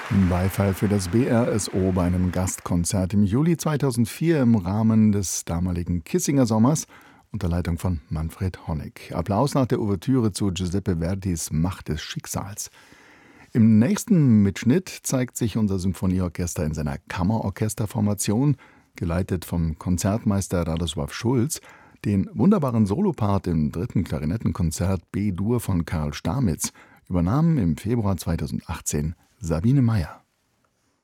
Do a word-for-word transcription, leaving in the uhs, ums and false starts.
Beifall für das B R S O bei einem Gastkonzert im Juli zweitausendvier im Rahmen des damaligen Kissinger Sommers unter Leitung von Manfred Honeck. Applaus nach der Ouvertüre zu Giuseppe Verdis Macht des Schicksals. Im nächsten Mitschnitt zeigt sich unser Symphonieorchester in seiner Kammerorchesterformation, geleitet vom Konzertmeister Radosław Schulz. Den wunderbaren Solopart im dritten Klarinettenkonzert B-Dur von Karl Stamitz übernahm im Februar zweitausendachtzehn Sabine Meyer.